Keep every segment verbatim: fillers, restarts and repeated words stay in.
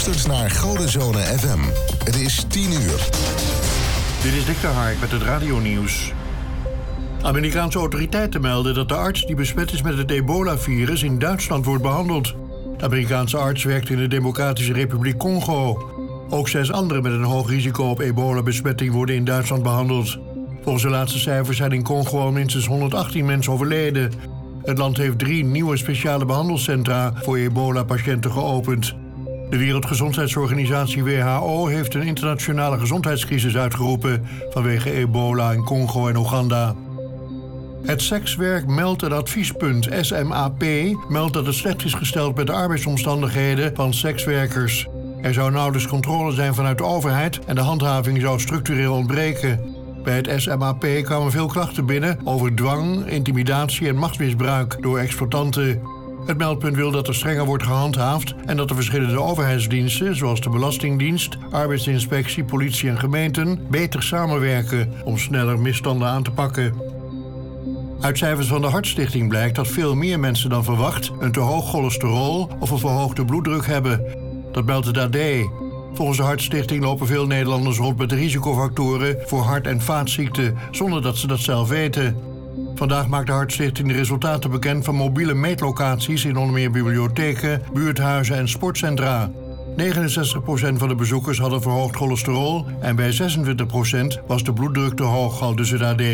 luistert naar Godenzone F M. Het is tien uur. Dit is Dick de Hark met het radionieuws. Amerikaanse autoriteiten melden dat de arts die besmet is met het ebola-virus in Duitsland wordt behandeld. De Amerikaanse arts werkt in de Democratische Republiek Congo. Ook zes anderen met een hoog risico op ebola-besmetting worden in Duitsland behandeld. Volgens de laatste cijfers zijn in Congo al minstens honderdachttien mensen overleden. Het land heeft drie nieuwe speciale behandelcentra voor ebola-patiënten geopend. De Wereldgezondheidsorganisatie W H O heeft een internationale gezondheidscrisis uitgeroepen vanwege ebola in Congo en Oeganda. Het Sekswerk Meld- en Adviespunt S M A P meldt dat het slecht is gesteld met de arbeidsomstandigheden van sekswerkers. Er zou nauwelijks controle zijn vanuit de overheid en de handhaving zou structureel ontbreken. Bij het S M A P kwamen veel klachten binnen over dwang, intimidatie en machtsmisbruik door exploitanten. Het meldpunt wil dat er strenger wordt gehandhaafd en dat de verschillende overheidsdiensten, zoals de Belastingdienst, Arbeidsinspectie, politie en gemeenten, beter samenwerken om sneller misstanden aan te pakken. Uit cijfers van de Hartstichting blijkt dat veel meer mensen dan verwacht een te hoog cholesterol of een verhoogde bloeddruk hebben. Dat meldt het A D. Volgens de Hartstichting lopen veel Nederlanders rond met risicofactoren voor hart- en vaatziekten, zonder dat ze dat zelf weten. Vandaag maakt de Hartstichting de resultaten bekend van mobiele meetlocaties in onder meer bibliotheken, buurthuizen en sportcentra. negenenzestig procent van de bezoekers hadden verhoogd cholesterol en bij zesentwintig procent was de bloeddruk te hoog, aldus het A D.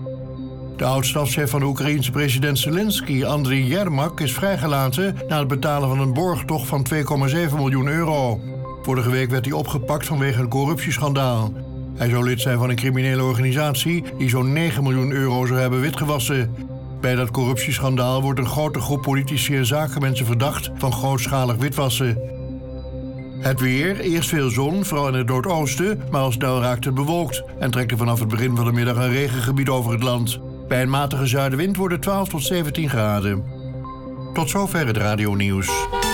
De oud-stafchef van de Oekraïense president Zelensky, Andriy Yermak, is vrijgelaten na het betalen van een borgtocht van twee komma zeven miljoen euro. Vorige week werd hij opgepakt vanwege een corruptieschandaal. Hij zou lid zijn van een criminele organisatie die zo'n negen miljoen euro zou hebben witgewassen. Bij dat corruptieschandaal wordt een grote groep politici en zakenmensen verdacht van grootschalig witwassen. Het weer, eerst veel zon, vooral in het noordoosten, maar al snel raakt het bewolkt en trekt er vanaf het begin van de middag een regengebied over het land. Bij een matige zuidenwind wordt het twaalf tot zeventien graden. Tot zover het radionieuws.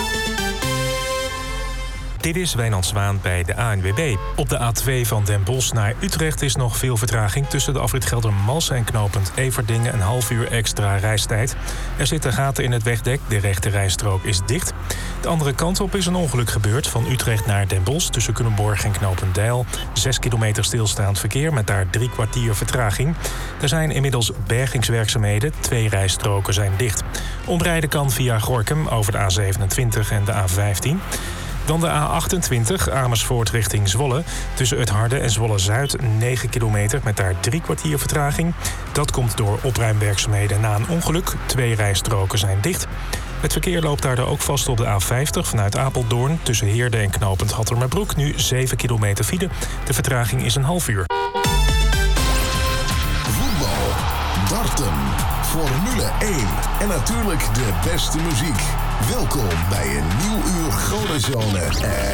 Dit is Wijnand Zwaan bij de A N W B. Op de A twee van Den Bosch naar Utrecht is nog veel vertraging. Tussen de afrit Geldermalsen en knooppunt Everdingen een half uur extra reistijd. Er zitten gaten in het wegdek, de rechte rijstrook is dicht. De andere kant op is een ongeluk gebeurd. Van Utrecht naar Den Bosch tussen Culemborg en knooppunt Deil. Zes kilometer stilstaand verkeer met daar drie kwartier vertraging. Er zijn inmiddels bergingswerkzaamheden. Twee rijstroken zijn dicht. Omrijden kan via Gorinchem over de A zevenentwintig en de A vijftien. Dan de A achtentwintig, Amersfoort richting Zwolle. Tussen het Harde en Zwolle-Zuid negen kilometer met daar drie kwartier vertraging. Dat komt door opruimwerkzaamheden na een ongeluk. Twee rijstroken zijn dicht. Het verkeer loopt daardoor ook vast op de A vijftig vanuit Apeldoorn. Tussen Heerde en knooppunt Hattermerbroek nu zeven kilometer file. De vertraging is een half uur. Voetbal, darten, Formule één en natuurlijk de beste muziek. Welkom bij een nieuw uur Godenzone